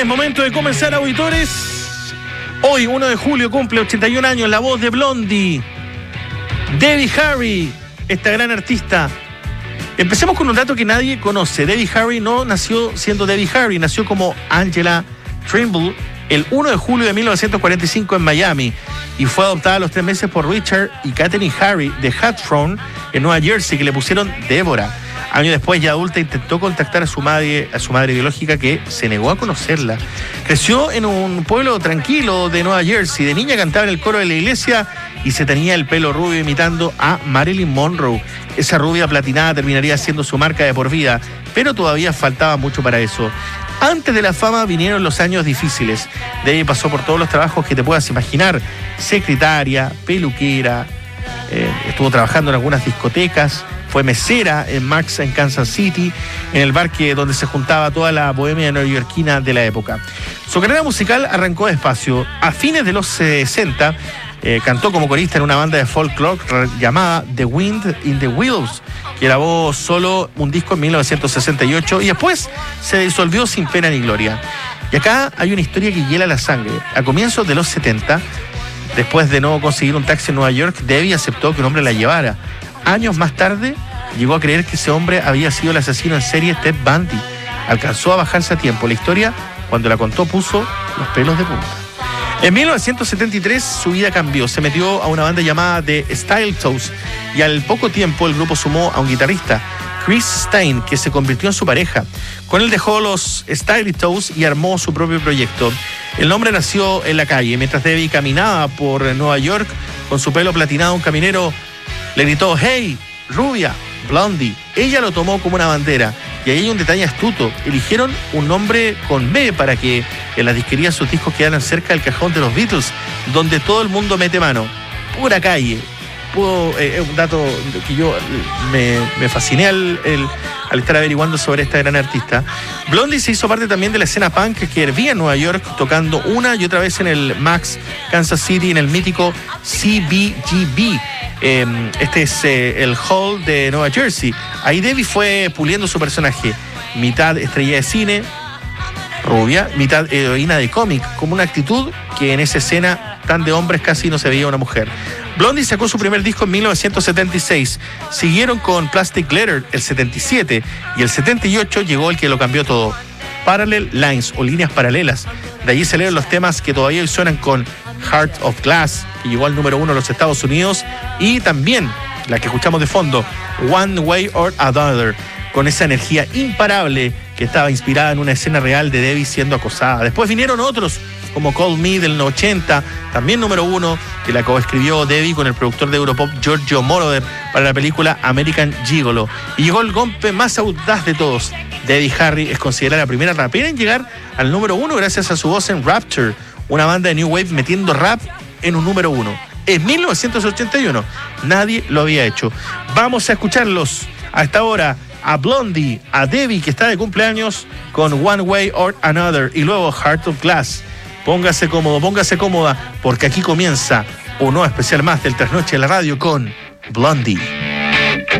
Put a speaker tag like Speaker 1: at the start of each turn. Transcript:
Speaker 1: Es momento de comenzar, auditores. Hoy, 1 de julio, cumple 81 años la voz de Blondie, Debbie Harry, esta gran artista. Empecemos con un dato que nadie conoce. Debbie Harry no nació siendo Debbie Harry, nació como Angela Trimble el 1 de julio de 1945 en Miami y fue adoptada a los 3 meses por Richard y Katherine Harry de Hawthorne en Nueva Jersey, que le pusieron Débora. Años después, ya adulta, intentó contactar a su madre biológica, que se negó a conocerla. Creció en un pueblo tranquilo de Nueva Jersey. De niña cantaba en el coro de la iglesia y se tenía el pelo rubio imitando a Marilyn Monroe. Esa rubia platinada terminaría siendo su marca de por vida, pero todavía faltaba mucho para eso. Antes de la fama vinieron los años difíciles. Debbie pasó por todos los trabajos que te puedas imaginar. Secretaria, peluquera, estuvo trabajando en algunas discotecas, fue mesera en Max en Kansas City, en el bar donde se juntaba toda la bohemia neoyorquina de la época. Su carrera musical arrancó despacio. A fines de los 60, cantó como corista en una banda de folklore llamada The Wind in the Willows, que grabó solo un disco en 1968 y después se disolvió sin pena ni gloria. Y acá hay una historia que hiela la sangre. A comienzos de los 70, después de no conseguir un taxi en Nueva York, Debbie aceptó que un hombre la llevara. Años más tarde, llegó a creer que ese hombre había sido el asesino en serie Ted Bundy. Alcanzó a bajarse a tiempo. La historia, cuando la contó, puso los pelos de punta. En 1973 su vida cambió. Se metió a una banda llamada The Style Toes y al poco tiempo el grupo sumó a un guitarrista, Chris Stein, que se convirtió en su pareja. Con él dejó los Style Toes y armó su propio proyecto. El nombre nació en la calle. Mientras Debbie caminaba por Nueva York con su pelo platinado, un caminero le gritó: "Hey, rubia, Blondie". Ella lo tomó como una bandera. Y ahí hay un detalle astuto. Eligieron un nombre con B para que en las disquerías sus discos quedaran cerca del cajón de los Beatles, donde todo el mundo mete mano. Pura calle. Es un dato que yo me fasciné al estar averiguando sobre esta gran artista. Blondie se hizo parte también de la escena punk que hervía en Nueva York, tocando una y otra vez en el Max Kansas City, en el mítico CBGB. Este es el hall de Nueva Jersey. Ahí Debbie fue puliendo su personaje, mitad estrella de cine, rubia, mitad heroína de cómic, como una actitud que en esa escena tan de hombres casi no se veía una mujer. Blondie sacó su primer disco en 1976, siguieron con Plastic Glitter el 77 y el 78 llegó el que lo cambió todo, Parallel Lines o líneas paralelas. De allí salieron los temas que todavía hoy suenan con Heart of Glass, que llegó al número 1 en los Estados Unidos, y también la que escuchamos de fondo, One Way or Another, con esa energía imparable que estaba inspirada en una escena real de Debbie siendo acosada. Después vinieron otros, como Call Me del 80, también número 1, que la coescribió Debbie con el productor de Europop Giorgio Moroder para la película American Gigolo. Y llegó el golpe más audaz de todos. Debbie Harry es considerada la primera rapera en llegar al número 1 gracias a su voz en Rapture, una banda de New Wave metiendo rap en un número 1. En 1981 nadie lo había hecho. Vamos a escucharlos a esta hora, a Blondie, a Debbie, que está de cumpleaños, con One Way or Another, y luego Heart of Glass. Póngase cómodo, póngase cómoda, porque aquí comienza un nuevo especial más del Trasnoche de la Radio con Blondie.